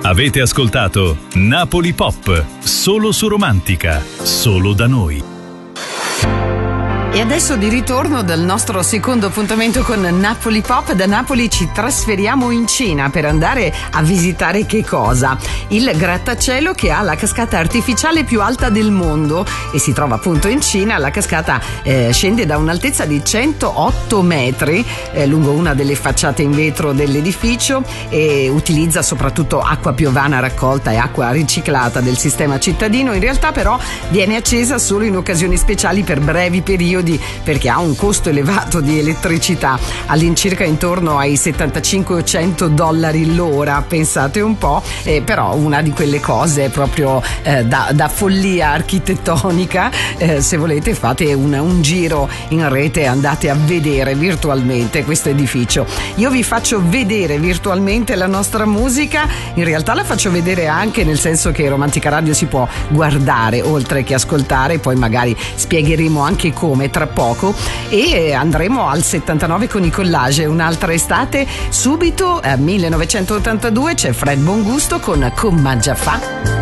Avete ascoltato Napoli Pop, solo su Romantica, solo da noi. E adesso di ritorno dal nostro secondo appuntamento con Napoli Pop. Da Napoli ci trasferiamo in Cina per andare a visitare che cosa? Il grattacielo che ha la cascata artificiale più alta del mondo e si trova appunto in Cina. La cascata scende da un'altezza di 108 metri lungo una delle facciate in vetro dell'edificio e utilizza soprattutto acqua piovana raccolta e acqua riciclata del sistema cittadino. In realtà però viene accesa solo in occasioni speciali per brevi periodi, perché ha un costo elevato di elettricità, all'incirca intorno ai $75-100 l'ora, pensate un po', però una di quelle cose proprio da follia architettonica. Se volete fate un giro in rete, andate a vedere virtualmente questo edificio. Io vi faccio vedere virtualmente la nostra musica, in realtà la faccio vedere anche nel senso che Romantica Radio si può guardare oltre che ascoltare, poi magari spiegheremo anche come tra poco, e andremo al 79 con i Collage, un'altra estate. Subito 1982 c'è Fred Bongusto con Com'ha già fa.